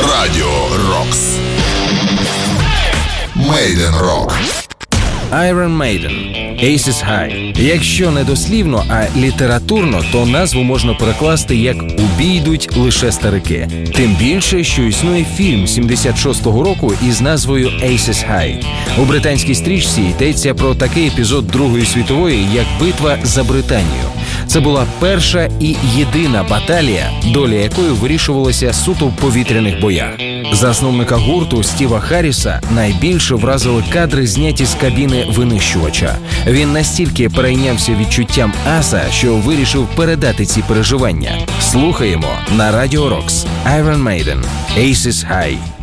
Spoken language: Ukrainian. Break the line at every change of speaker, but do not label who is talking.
Радіо Рокс. Maiden Rock.
Iron Maiden, Aces High. Якщо не дослівно, а літературно, то назву можна перекласти як «У бій йдуть лише старики». Тим більше, що існує фільм 76-го року із назвою Aces High. У британській стрічці йдеться про такий епізод Другої світової, як битва за Британію. Це була перша і єдина баталія, доля якої вирішувалася суто в повітряних боях. Засновника гурту Стіва Харріса найбільше вразили кадри, зняті з кабіни винищувача. Він настільки перейнявся відчуттям аса, що вирішив передати ці переживання. Слухаємо на Радіо Рокс. Iron Maiden, Aces High.